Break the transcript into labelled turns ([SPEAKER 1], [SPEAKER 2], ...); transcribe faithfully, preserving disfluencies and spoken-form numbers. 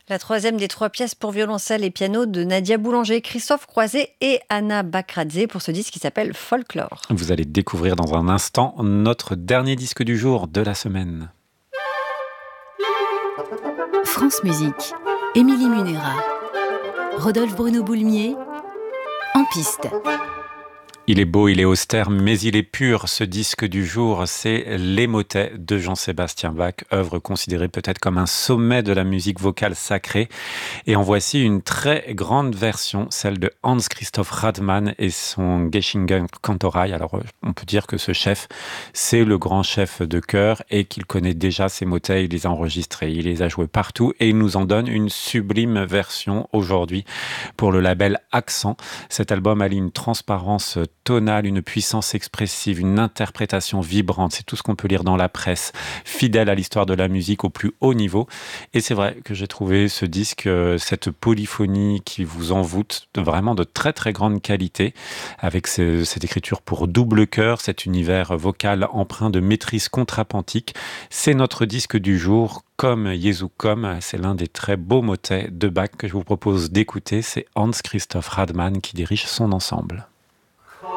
[SPEAKER 1] La troisième des trois pièces pour violoncelle et piano de Nadia Boulanger, Christophe Croiset et Anna Bakradze pour ce disque qui s'appelle Folklore.
[SPEAKER 2] Vous allez découvrir dans un instant notre dernier disque du jour de la semaine.
[SPEAKER 3] France Musique, Émilie Munera, Rodolphe Bruno Boulmier, En piste.
[SPEAKER 2] Il est beau, il est austère, mais il est pur. Ce disque du jour, c'est Les Motets de Jean-Sébastien Bach, œuvre considérée peut-être comme un sommet de la musique vocale sacrée. Et en voici une très grande version, celle de Hans Christoph Radmann et son Geschingen Kantorei. Alors, on peut dire que ce chef, c'est le grand chef de chœur et qu'il connaît déjà ces motets, il les a enregistrés, il les a joués partout et il nous en donne une sublime version aujourd'hui pour le label Accent. Cet album allie une transparence tonale, une puissance expressive, une interprétation vibrante. C'est tout ce qu'on peut lire dans la presse, fidèle à l'histoire de la musique au plus haut niveau. Et c'est vrai que j'ai trouvé ce disque, euh, cette polyphonie qui vous envoûte, de vraiment de très très grande qualité, avec ce, cette écriture pour double chœur, cet univers vocal empreint de maîtrise contrapuntique. C'est notre disque du jour. Comme Jesu Komm, c'est l'un des très beaux motets de Bach que je vous propose d'écouter. C'est Hans Christoph Radmann qui dirige son ensemble.